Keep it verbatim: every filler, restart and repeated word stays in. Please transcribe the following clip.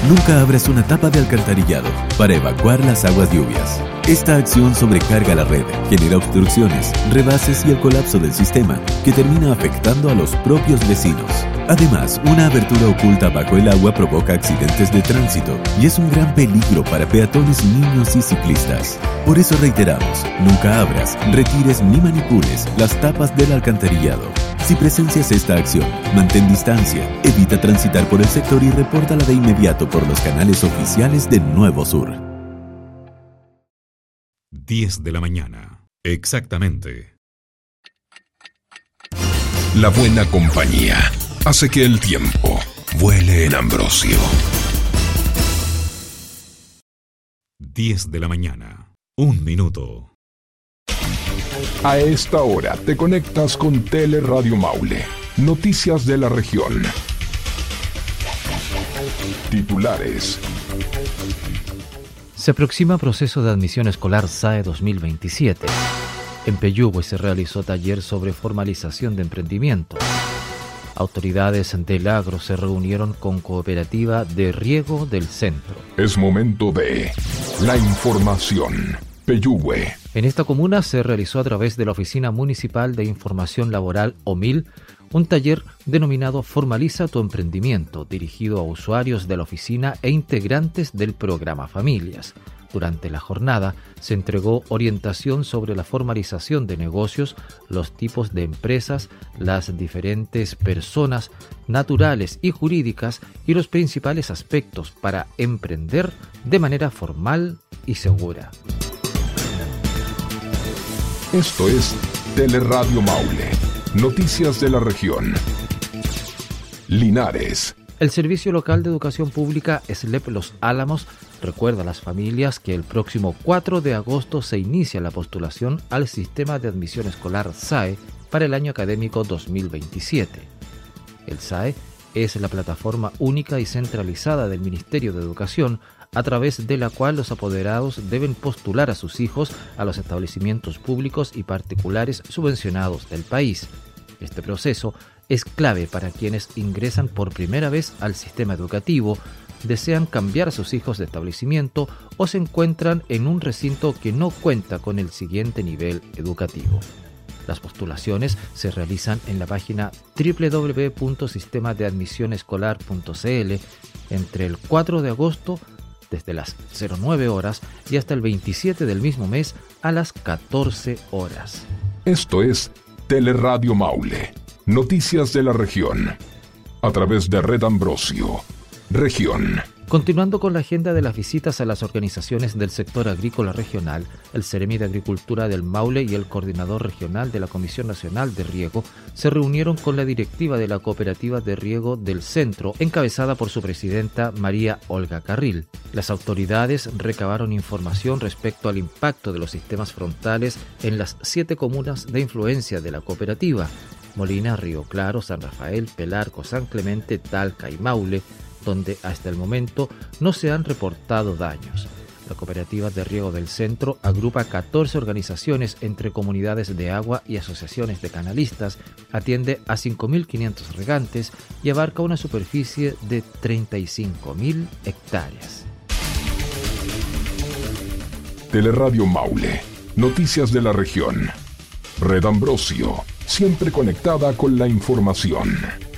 Nunca abras una tapa de alcantarillado para evacuar las aguas lluvias. Esta acción sobrecarga la red, genera obstrucciones, rebases y el colapso del sistema, que termina afectando a los propios vecinos. Además, una abertura oculta bajo el agua provoca accidentes de tránsito y es un gran peligro para peatones, niños y ciclistas. Por eso reiteramos, nunca abras, retires ni manipules las tapas del alcantarillado. Si presencias esta acción, mantén distancia, evita transitar por el sector y repórtala de inmediato por los canales oficiales de Nuevo Sur. diez de la mañana. Exactamente. La buena compañía hace que el tiempo vuele en Ambrosio. diez de la mañana. Un minuto. A esta hora te conectas con Teleradio Maule. Noticias de la región. Titulares. Se aproxima proceso de admisión escolar S A E dos mil veintisiete. En Peyúgue se realizó taller sobre formalización de emprendimiento. Autoridades del agro se reunieron con cooperativa de riego del centro. Es momento de la información. Peyúgue. En esta comuna se realizó a través de la Oficina Municipal de Información Laboral O M I L un taller denominado Formaliza tu emprendimiento, dirigido a usuarios de la oficina e integrantes del programa Familias. Durante la jornada se entregó orientación sobre la formalización de negocios, los tipos de empresas, las diferentes personas naturales y jurídicas y los principales aspectos para emprender de manera formal y segura. Esto es Teleradio Maule. Noticias de la región. Linares. El Servicio Local de Educación Pública S L E P Los Álamos recuerda a las familias que el próximo cuatro de agosto se inicia la postulación al Sistema de Admisión Escolar S A E para el año académico dos mil veintisiete. El S A E es la plataforma única y centralizada del Ministerio de Educación, a través de la cual los apoderados deben postular a sus hijos a los establecimientos públicos y particulares subvencionados del país. Este proceso es clave para quienes ingresan por primera vez al sistema educativo, desean cambiar a sus hijos de establecimiento o se encuentran en un recinto que no cuenta con el siguiente nivel educativo. Las postulaciones se realizan en la página doble u doble u doble u punto sistema de admisión escolar punto c l entre el cuatro de agosto desde las cero nueve horas y hasta el veintisiete del mismo mes a las catorce horas. Esto es Teleradio Maule. Noticias de la región. A través de Red Ambrosio. Región. Continuando con la agenda de las visitas a las organizaciones del sector agrícola regional, el Seremi de Agricultura del Maule y el coordinador regional de la Comisión Nacional de Riego se reunieron con la directiva de la Cooperativa de Riego del Centro, encabezada por su presidenta María Olga Carril. Las autoridades recabaron información respecto al impacto de los sistemas frontales en las siete comunas de influencia de la cooperativa: Molina, Río Claro, San Rafael, Pelarco, San Clemente, Talca y Maule, donde hasta el momento no se han reportado daños. La Cooperativa de Riego del Centro agrupa catorce organizaciones entre comunidades de agua y asociaciones de canalistas, atiende a cinco mil quinientos regantes y abarca una superficie de treinta y cinco mil hectáreas. Teleradio Maule. Noticias de la región. Red Ambrosio. Siempre conectada con la información.